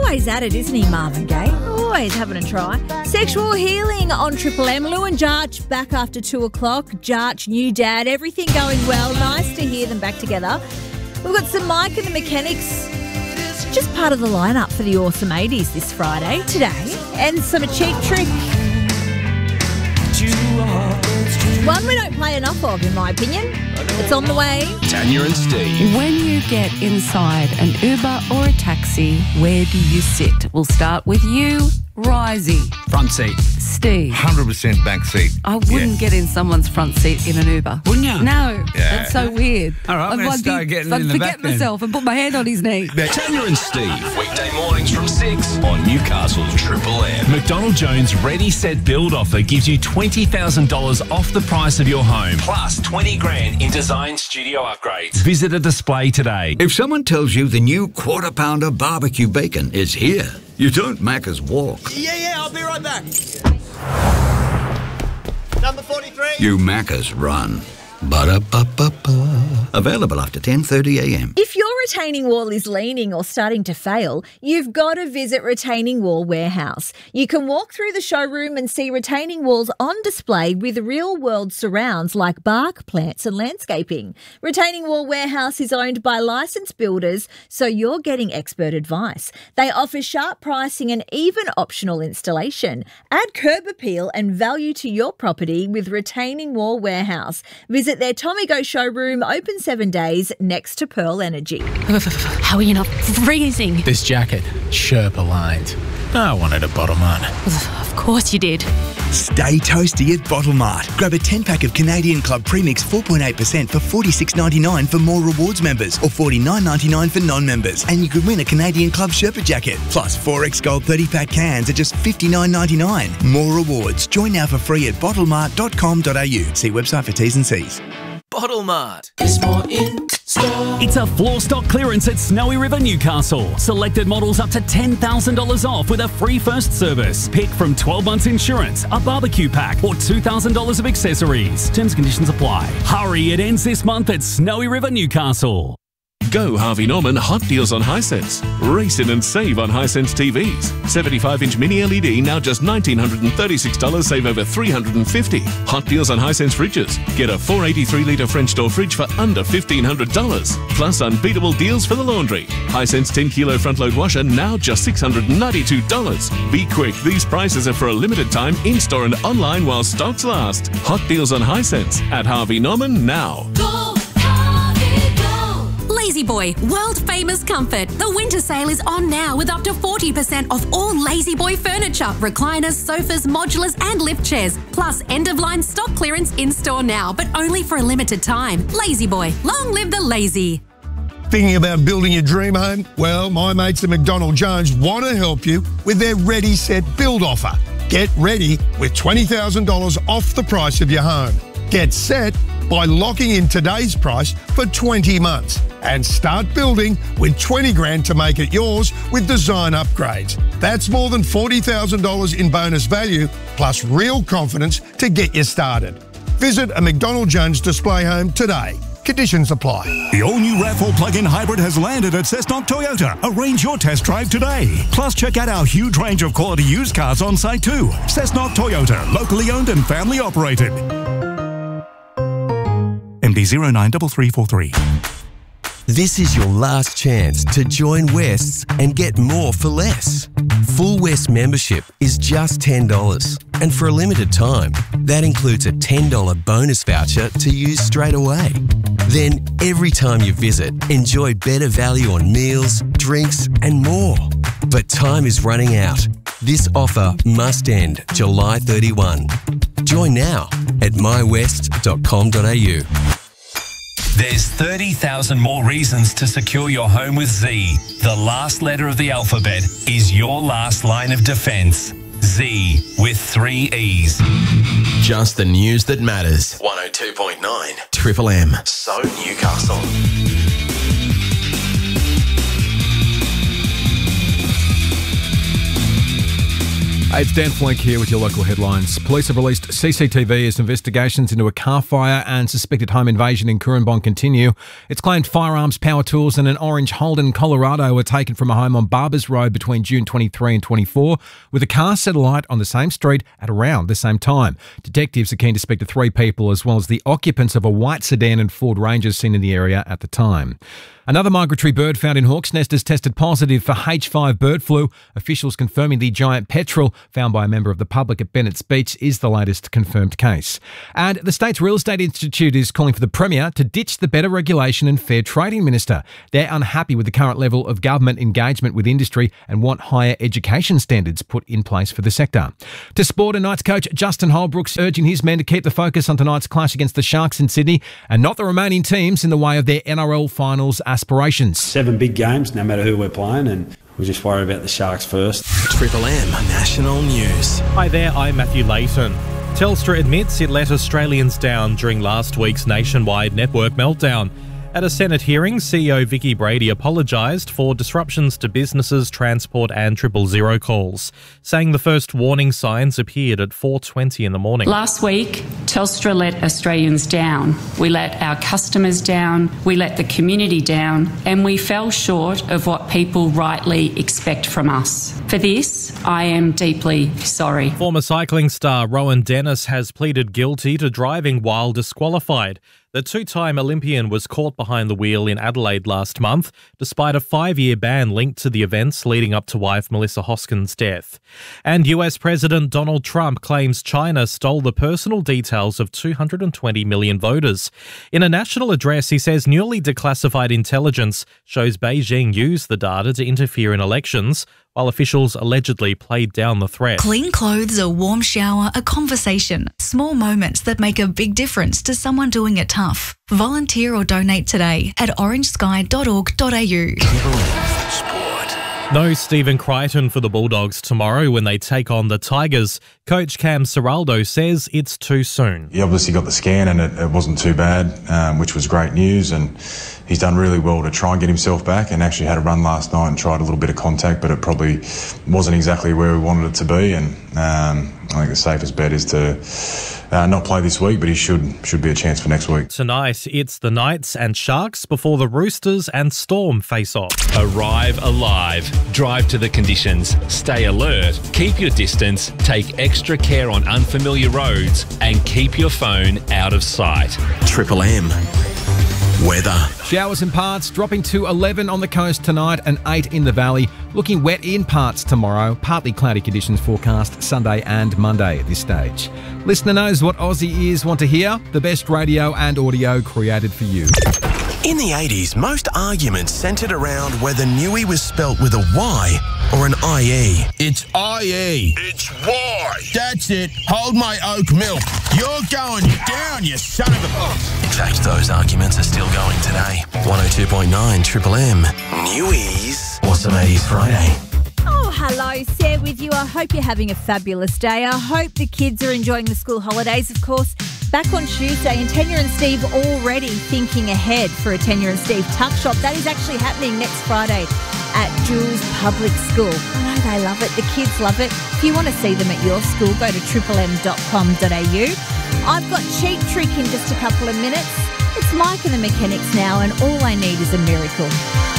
always at it, isn't he, Marvin Gaye? Always having a try. Sexual healing on Triple M. Lou and Jarch back after 2 o'clock. Jarch, new dad, everything going well. Nice to hear them back together. We've got some Mike and the Mechanics, just part of the lineup for the Awesome 80s this Friday, today. And some Cheap Trick. One we don't play enough of, in my opinion. It's on the way. Tanya and Steve. When you get inside an Uber or a taxi, where do you sit? We'll start with you, Risey. Front seat. Steve. 100% back seat. I wouldn't get in someone's front seat in an Uber. Wouldn't you? No, Yeah. that's so weird. All right, let's start getting in the I'd back forget then. myself and put my hand on his knee. Tanya and Steve. Weekday mornings from 6 on Newcastle's Triple M. McDonald Jones Ready Set Build offer gives you $20,000 off the price of your home, plus 20 grand in design studio upgrades. Visit a display today. If someone tells you the new Quarter Pounder barbecue bacon is here, you don't Macca's walk. Yeah, I'll be right back. Number 43. You Macca's run. Ba-da-ba-ba-ba. Available after 10:30 a.m. If your retaining wall is leaning or starting to fail, you've got to visit Retaining Wall Warehouse. You can walk through the showroom and see retaining walls on display with real-world surrounds like bark, plants and landscaping. Retaining Wall Warehouse is owned by licensed builders, so you're getting expert advice. They offer sharp pricing and even optional installation. Add curb appeal and value to your property with Retaining Wall Warehouse. Visit their Tomigo showroom, open 7 days, next to Pearl Energy. How are you not freezing? This jacket, Sherpa lined. I wanted a Bottle Mart. Of course you did. Stay toasty at Bottle Mart. Grab a 10-pack of Canadian Club Premix 4.8% for $46.99 for more rewards members or $49.99 for non-members. And you could win a Canadian Club Sherpa jacket. Plus 4X Gold 30-pack cans at just $59.99. More rewards. Join now for free at bottlemart.com.au. See website for T's and C's. Bottle Mart. It's more in store. It's a floor stock clearance at Snowy River, Newcastle. Selected models up to $10,000 off with a free first service. Pick from 12 months insurance, a barbecue pack, or $2,000 of accessories. Terms and conditions apply. Hurry, it ends this month at Snowy River, Newcastle. Go Harvey Norman Hot Deals on Hisense. Race in and save on Hisense TVs. 75-inch mini LED now just $1,936, save over $350. Hot Deals on Hisense fridges. Get a 483-litre French door fridge for under $1,500. Plus unbeatable deals for the laundry. Hisense 10-kilo front-load washer now just $692. Be quick, these prices are for a limited time in-store and online while stocks last. Hot Deals on Hisense at Harvey Norman now. Lazy Boy, world famous comfort. The winter sale is on now with up to 40% off all Lazy Boy furniture, recliners, sofas, modulars and lift chairs. Plus end-of-line stock clearance in store now, but only for a limited time. Lazy Boy, long live the lazy. Thinking about building your dream home? Well, my mates at McDonald Jones want to help you with their Ready Set Build offer. Get ready with $20,000 off the price of your home. Get set by locking in today's price for 20 months and start building with 20 grand to make it yours with design upgrades. That's more than $40,000 in bonus value plus real confidence to get you started. Visit a McDonald Jones display home today. Conditions apply. The all-new RAV4 plug-in hybrid has landed at Cessnock Toyota. Arrange your test drive today. Plus, check out our huge range of quality used cars on site too. Cessnock Toyota, locally owned and family operated. MD 093343. This is your last chance to join Wests and get more for less. Full West membership is just $10. And for a limited time, that includes a $10 bonus voucher to use straight away. Then, every time you visit, enjoy better value on meals, drinks and more. But time is running out. This offer must end July 31. Join now at mywest.com.au. There's 30,000 more reasons to secure your home with Z. The last letter of the alphabet is your last line of defense. Z with 3 E's. Just the news that matters. 102.9 Triple M. So Newcastle. Hey, it's Dan Flink here with your local headlines. Police have released CCTV as investigations into a car fire and suspected home invasion in Cooranbong continue. It's claimed firearms, power tools and an orange Holden Colorado were taken from a home on Barbers Road between June 23 and 24, with a car set alight on the same street at around the same time. Detectives are keen to speak to 3 people as well as the occupants of a white sedan and Ford Ranger seen in the area at the time. Another migratory bird found in Hawk's Nest has tested positive for H5 bird flu. Officials confirming the giant petrel found by a member of the public at Bennett's Beach is the latest confirmed case. And the state's Real Estate Institute is calling for the Premier to ditch the Better Regulation and Fair Trading Minister. They're unhappy with the current level of government engagement with industry and want higher education standards put in place for the sector. To sport, and Knights coach Justin Holbrook's urging his men to keep the focus on tonight's clash against the Sharks in Sydney and not the remaining teams in the way of their NRL finals aspirations. 7 big games, no matter who we're playing, and we just worry about the Sharks first. Triple M National News. Hi there, I'm Matthew Layton. Telstra admits it let Australians down during last week's nationwide network meltdown. At a Senate hearing, CEO Vicky Brady apologised for disruptions to businesses, transport and 000 calls, saying the first warning signs appeared at 4:20 in the morning. Last week, Telstra let Australians down. We let our customers down, we let the community down, and we fell short of what people rightly expect from us. For this, I am deeply sorry. Former cycling star Rowan Dennis has pleaded guilty to driving while disqualified. The 2-time Olympian was caught behind the wheel in Adelaide last month, despite a 5-year ban linked to the events leading up to wife Melissa Hoskin's death. And US President Donald Trump claims China stole the personal details of 220 million voters. In a national address, he says newly declassified intelligence shows Beijing used the data to interfere in elections, while officials allegedly played down the threat. Clean clothes, a warm shower, a conversation. Small moments that make a big difference to someone doing it tough. Volunteer or donate today at orangesky.org.au. No Stephen Crichton for the Bulldogs tomorrow when they take on the Tigers. Coach Cam Ciraldo says it's too soon. He obviously got the scan and it wasn't too bad, which was great news, and he's done really well to try and get himself back, and actually had a run last night and tried a little bit of contact, but it probably wasn't exactly where we wanted it to be, and I think the safest bet is to not play this week, but he should be a chance for next week. Tonight, it's the Knights and Sharks before the Roosters and Storm face off. Arrive alive. Drive to the conditions. Stay alert. Keep your distance. Take extra care on unfamiliar roads and keep your phone out of sight. Triple M weather. Showers in parts, dropping to 11 on the coast tonight and 8 in the valley. Looking wet in parts tomorrow. Partly cloudy conditions forecast Sunday and Monday at this stage. Listener knows what Aussie ears want to hear. The best radio and audio created for you. In the 80s, most arguments centred around whether Newey was spelt with a Y or an IE. It's IE. It's Y. That's it. Hold my oat milk. You're going down, you son of a... In fact, those arguments are still going today. 102.9 Triple M. Newey's Awesome 80s Friday. Oh, hello, Sarah with you. I hope you're having a fabulous day. I hope the kids are enjoying the school holidays, of course. Back on Tuesday, and Tanya and Steve already thinking ahead for a Tanya and Steve tuck shop. That is actually happening next Friday at Jules Public School. I know they love it. The kids love it. If you want to see them at your school, go to triplem.com.au. I've got Cheap Trick in just a couple of minutes. It's Mike and the Mechanics now, and all I need is a miracle.